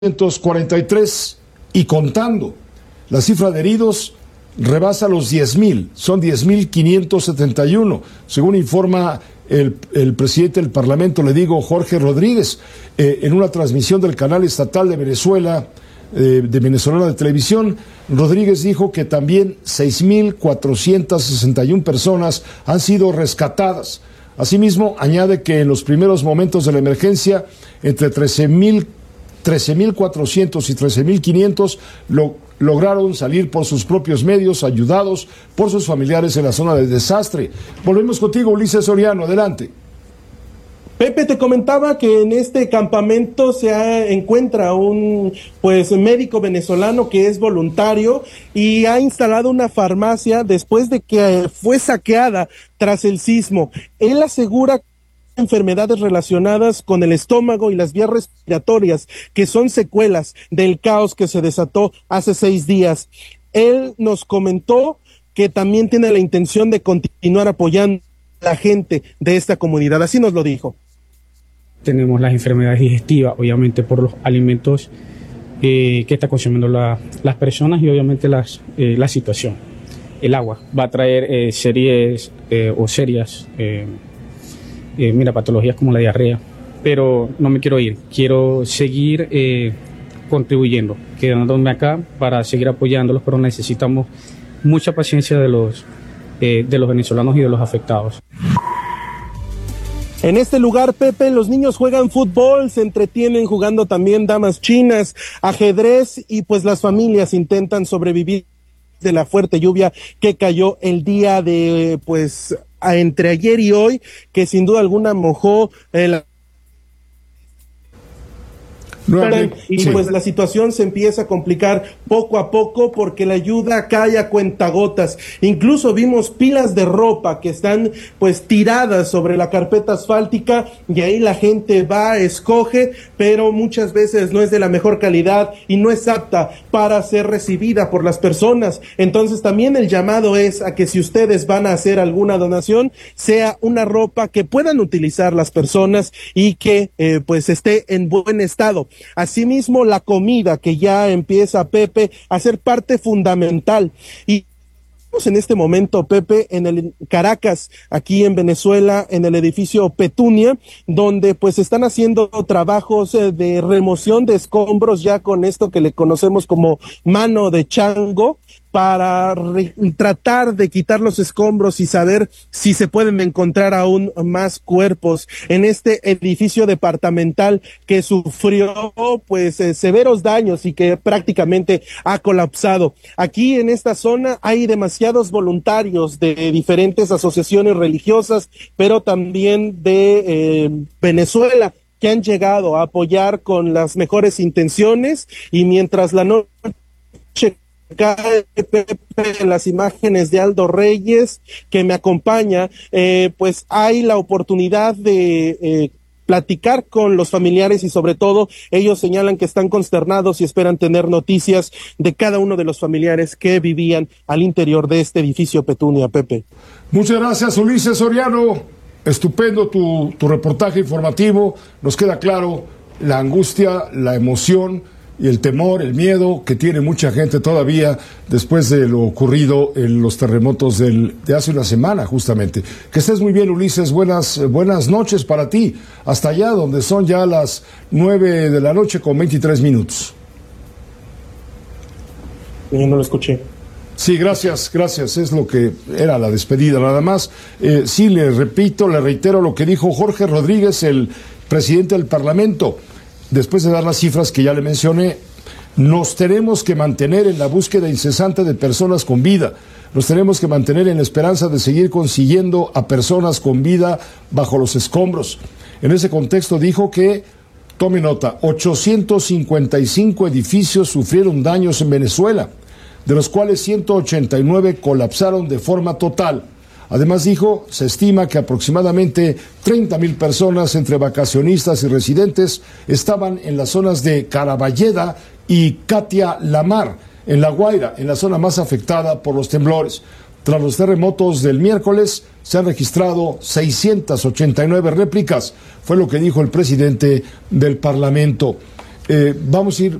143 y contando. La cifra de heridos rebasa los 10,000, son 10,571, según informa el presidente del Parlamento, le digo, Jorge Rodríguez, en una transmisión del canal estatal de Venezuela, de Venezolana de Televisión. Rodríguez dijo que también 6,461 personas han sido rescatadas. Asimismo, añade que en los primeros momentos de la emergencia, entre 13,400 y 13,500 lograron salir por sus propios medios, ayudados por sus familiares en la zona de desastre. Volvemos contigo, Ulises Soriano, adelante. Pepe, te comentaba que en este campamento se encuentra un médico venezolano que es voluntario y ha instalado una farmacia después de que fue saqueada tras el sismo. Él asegura enfermedades relacionadas con el estómago y las vías respiratorias, que son secuelas del caos que se desató hace 6 días. Él nos comentó que también tiene la intención de continuar apoyando a la gente de esta comunidad, así nos lo dijo. Tenemos las enfermedades digestivas, obviamente por los alimentos que está consumiendo las personas y obviamente la situación. El agua va a traer serias patologías como la diarrea, pero no me quiero ir, quiero seguir contribuyendo, quedándome acá para seguir apoyándolos, pero necesitamos mucha paciencia de los venezolanos y de los afectados. En este lugar, Pepe, los niños juegan fútbol, se entretienen jugando también damas chinas, ajedrez y pues las familias intentan sobrevivir de la fuerte lluvia que cayó el día de entre ayer y hoy, que sin duda alguna mojó y pues la situación se empieza a complicar poco a poco porque la ayuda cae a cuentagotas. Incluso vimos pilas de ropa que están tiradas sobre la carpeta asfáltica y ahí la gente va, escoge, pero muchas veces no es de la mejor calidad y no es apta para ser recibida por las personas. Entonces también el llamado es a que si ustedes van a hacer alguna donación, sea una ropa que puedan utilizar las personas y que esté en buen estado. Asimismo, la comida que ya empieza, Pepe, a ser parte fundamental. Y en este momento, Pepe, en el Caracas, aquí en Venezuela, en el edificio Petunia, donde están haciendo trabajos de remoción de escombros, ya con esto que le conocemos como mano de chango, para tratar de quitar los escombros y saber si se pueden encontrar aún más cuerpos en este edificio departamental que sufrió severos daños y que prácticamente ha colapsado. Aquí en esta zona hay demasiados voluntarios de diferentes asociaciones religiosas, pero también de Venezuela, que han llegado a apoyar con las mejores intenciones, y mientras la noche cae, en las imágenes de Aldo Reyes que me acompaña, hay la oportunidad de platicar con los familiares y sobre todo ellos señalan que están consternados y esperan tener noticias de cada uno de los familiares que vivían al interior de este edificio Petunia. Pepe. Muchas gracias, Ulises Soriano. Estupendo tu reportaje informativo. Nos queda claro la angustia, la emoción y el temor, el miedo que tiene mucha gente todavía después de lo ocurrido en los terremotos de hace una semana, justamente. Que estés muy bien, Ulises. Buenas noches para ti, hasta allá donde son ya las 9 de la noche con 23 minutos. Yo no lo escuché. Sí, gracias, es lo que era la despedida nada más. Sí, le reitero lo que dijo Jorge Rodríguez, el presidente del Parlamento. Después de dar las cifras que ya le mencioné, nos tenemos que mantener en la búsqueda incesante de personas con vida. Nos tenemos que mantener en la esperanza de seguir consiguiendo a personas con vida bajo los escombros. En ese contexto dijo que, tome nota, 855 edificios sufrieron daños en Venezuela, de los cuales 189 colapsaron de forma total. Además dijo, se estima que aproximadamente 30,000 personas entre vacacionistas y residentes estaban en las zonas de Caraballeda y Catia Lamar, en La Guaira, en la zona más afectada por los temblores. Tras los terremotos del miércoles, se han registrado 689 réplicas, fue lo que dijo el presidente del Parlamento. Vamos a ir